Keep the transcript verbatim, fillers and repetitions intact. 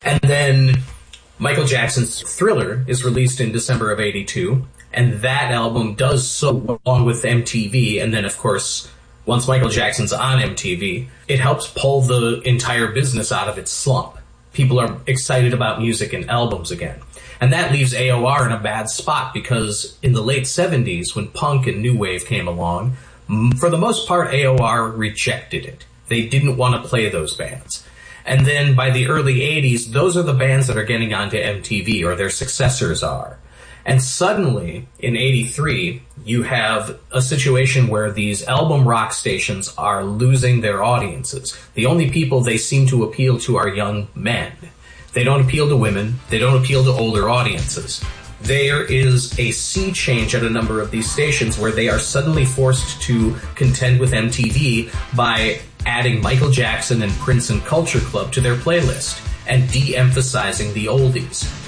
And then Michael Jackson's Thriller is released in December of eighty-two, and that album does so along with M T V, and then, of course, once Michael Jackson's on M T V, it helps pull the entire business out of its slump. People are excited about music and albums again. And that leaves A O R in a bad spot, because in the late seventies, when punk and new wave came along, for the most part, A O R rejected it. They didn't want to play those bands. And then by the early eighties, those are the bands that are getting onto M T V, or their successors are. And suddenly, in eighty-three, you have a situation where these album rock stations are losing their audiences. The only people they seem to appeal to are young men. They don't appeal to women. They don't appeal to older audiences. There is a sea change at a number of these stations where they are suddenly forced to contend with M T V by adding Michael Jackson and Prince and Culture Club to their playlist and de-emphasizing the oldies.